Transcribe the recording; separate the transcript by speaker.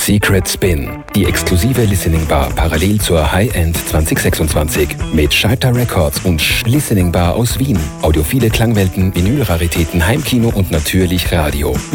Speaker 1: Secret Spin, die exklusive Listening Bar parallel zur High-End 2026 mit Scheiter Records und Listening Bar aus Wien. Audiophile Klangwelten, Vinylraritäten, Heimkino und natürlich Radio.